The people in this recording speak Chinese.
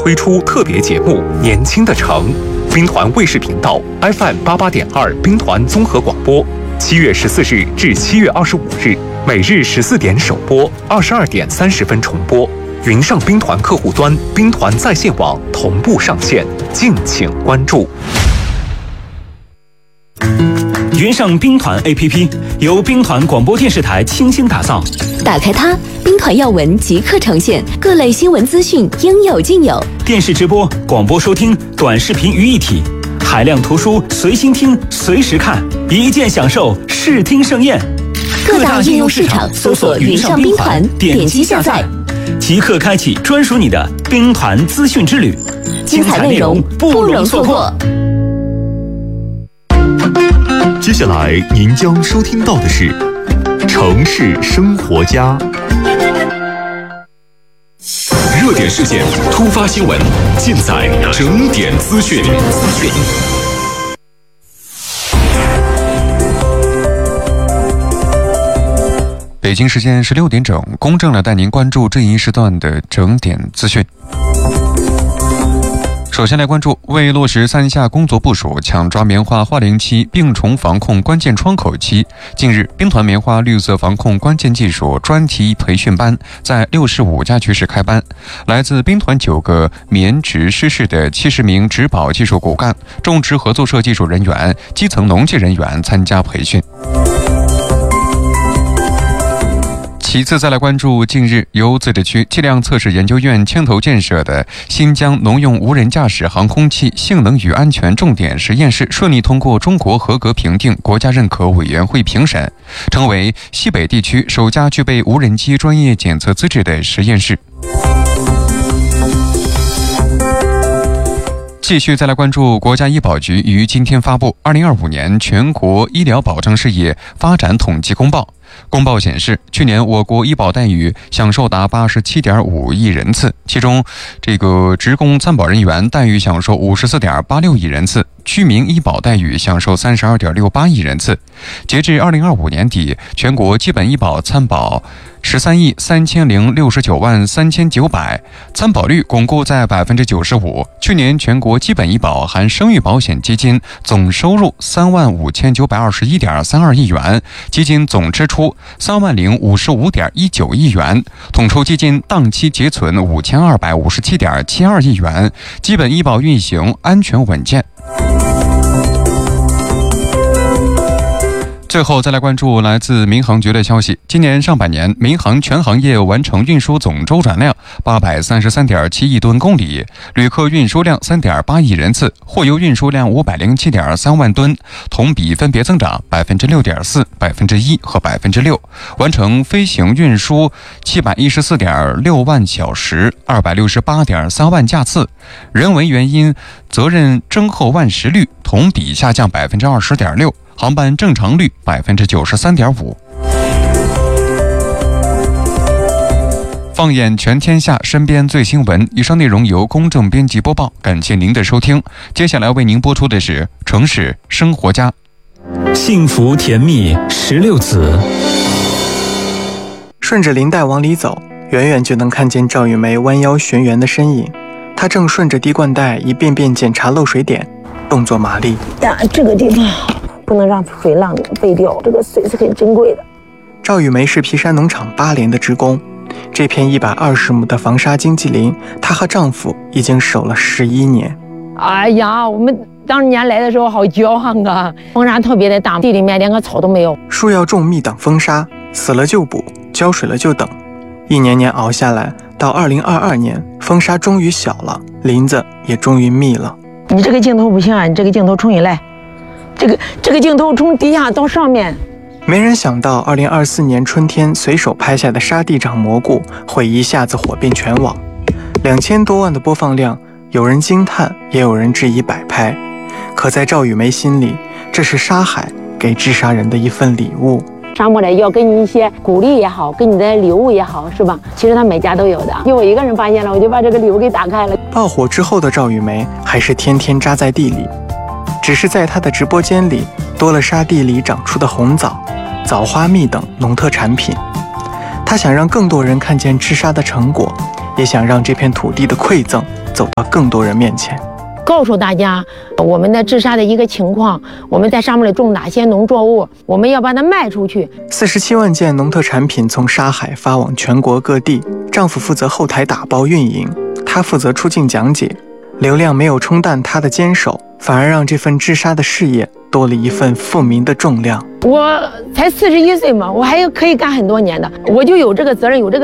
推出特别节目《年轻的城》，兵团卫视频道 FM88.2兵团综合广播，7月14日至7月25日，每日14点首播，22点30分重播。云上兵团客户端、兵团在线网同步上线，敬请关注。 云上兵团 APP 由兵团广播电视台倾心打造， 打开它，兵团要闻即刻呈现，各类新闻资讯应有尽有。 电视直播、广播收听、短视频于一体，海量图书随心听、随时看，一键享受视听盛宴。 各大应用市场搜索云上兵团，点击下载， 即刻开启专属你的兵团资讯之旅， 精彩内容不容错过。 接下来您将收听到的是《城市生活家》，热点事件、突发新闻，尽在整点资讯。 北京时间16点整，公正的带您关注这一时段的整点资讯。首先来关注，为落实3下工作部署，抢抓棉花花龄期病虫防控关键窗口期，近日，兵团棉花绿色防控关键技术专题培训班在65家区市开班，来自兵团9个棉植师事的70名植保技术骨干、种植合作社技术人员、基层农技人员参加培训。其次，再来关注近日由自治区计量测试研究院牵头建设的新疆农用无人驾驶航空器性能与安全重点实验室顺利通过中国合格评定国家认可委员会评审，成为西北地区首家具备无人机专业检测资质的实验室。继续再来关注，国家医保局于今天发布2025年全国医疗保障事业发展统计公报。公报显示，去年我国医保待遇享受达87.5亿人次，其中职工参保人员待遇享受54.86亿人次，居民医保待遇享受32.68亿人次。截至2025年底，全国基本医保参保13.3069.3900，参保率巩固在95%。去年全国基本医保含生育保险基金总收入35921.32亿元，基金总支出30055.19亿元，统筹基金当期结存5257.72亿元，基本医保运行安全稳健。最后再来关注来自民航局的消息，今年上半年，民航全行业完成运输总周转量833.7亿吨公里，旅客运输量3.8亿人次，货邮运输量507.3万吨，同比分别增长6.4%、1%和6%，完成飞行运输714.6万小时、268.3万架次，人为原因责任征后万时率同比下降20.6%。航班正常率93.5%。放眼全天下身边最新闻，以上内容由公正编辑播报，感谢您的收听。接下来为您播出的是城市生活家。 幸福甜蜜16子。 顺着林带往里走，远远就能看见赵玉梅弯腰寻源的身影。她正顺着滴灌带一遍遍检查漏水点，动作麻利。 这个地方不能让水浪废掉，这个水是很珍贵的。 赵玉梅是皮山农场8连的职工，这片120亩的防沙经济林，她和丈夫已经守了11年。 哎呀，我们当年来的时候好骄横啊！风沙特别的大，地里面连个草都没有。 树要种密挡风沙，死了就补，浇水了就等，一年年熬下来，到2022年，风沙终于小了，林子也终于密了。 你这个镜头不行啊，你这个镜头冲一来。这个镜头从底下到上面， 没人想到2024年春天随手拍下的沙地长蘑菇会一下子火遍全网，2000多万的播放量，有人惊叹，也有人质疑摆拍。可在赵玉梅心里，这是沙海给治沙人的一份礼物。 沙漠里要给你一些鼓励也好，给你的礼物也好，是吧？其实他每家都有的，就我一个人发现了，我就把这个礼物给打开了。 爆火之后的赵玉梅还是天天扎在地里，只是在她的直播间里多了沙地里长出的红枣、枣花蜜等农特产品。她想让更多人看见治沙的成果，也想让这片土地的馈赠走到更多人面前。 告诉大家我们的治沙的一个情况，我们在上面种哪些农作物，我们要把它卖出去。 47万件农特产品从沙海发往全国各地，丈夫负责后台打包运营，她负责出镜讲解。流量没有冲淡她的坚守，反而让这份治沙的事业多了一份富民的重量。 我才41岁嘛，我还可以干很多年的，我就有这个责任，有这个